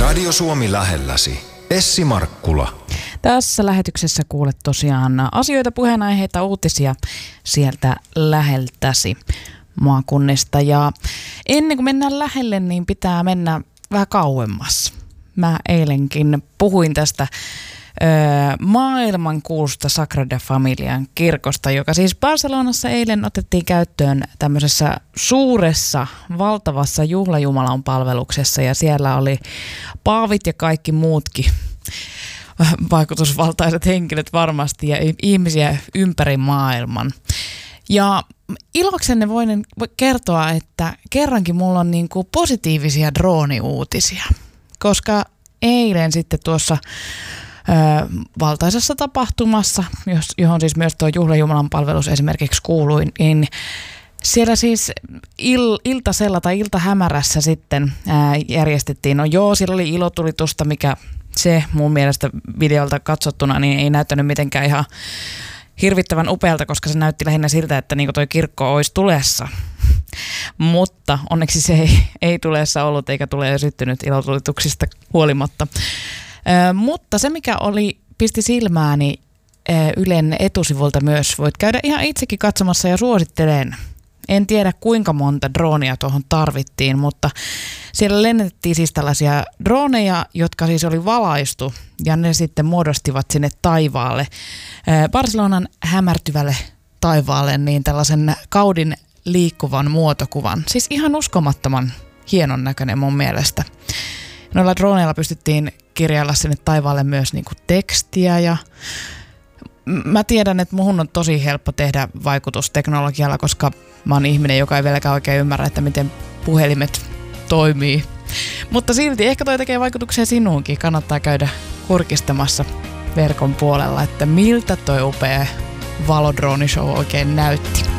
Radio Suomi lähelläsi. Essi Markkula. Tässä lähetyksessä kuulet tosiaan asioita, puheenaiheita, uutisia sieltä läheltäsi maakunnista. Ja ennen kuin mennään lähelle, niin pitää mennä vähän kauemmas. Mä eilenkin puhuin tästä maailmankuulusta Sagrada Familian kirkosta, joka siis Barcelonassa eilen otettiin käyttöön tämmöisessä suuressa, valtavassa juhlajumalan palveluksessa, ja siellä oli paavit ja kaikki muutkin vaikutusvaltaiset henkilöt varmasti ja ihmisiä ympäri maailman. Ja iloksenne voin kertoa, että kerrankin mulla on niin kuin positiivisia drooniuutisia, koska eilen sitten tuossa valtaisessa tapahtumassa, johon siis myös tuo juhlajumalan palvelus esimerkiksi kuului, niin siellä siis iltasella tai iltahämärässä sitten järjestettiin. No joo, siellä oli ilotulitusta, mikä se mun mielestä videolta katsottuna niin ei näyttänyt mitenkään ihan hirvittävän upealta, koska se näytti lähinnä siltä, että niin toi kirkko olisi tulessa. Mutta onneksi se ei tulessa ollut eikä tule syttynyt ilotulituksista huolimatta. Mutta se, mikä pisti silmääni Ylen etusivulta myös, voit käydä ihan itsekin katsomassa ja suosittelen. En tiedä kuinka monta droonia tuohon tarvittiin, mutta siellä lennätettiin siis tällaisia drooneja, jotka siis oli valaistu ja ne sitten muodostivat sinne taivaalle, Barcelonan hämärtyvälle taivaalle, niin tällaisen kaudin liikkuvan muotokuvan. Siis ihan uskomattoman hienon näköinen mun mielestä. Noilla droneilla pystyttiin kirjailla sinne taivaalle myös niinku tekstiä ja mä tiedän, että muhun on tosi helppo tehdä vaikutusteknologialla, koska mä oon ihminen, joka ei vieläkään oikein ymmärrä, että miten puhelimet toimii. Mutta silti ehkä toi tekee vaikutuksia sinuunkin. Kannattaa käydä kurkistamassa verkon puolella, että miltä toi upea valodroonishow oikein näytti.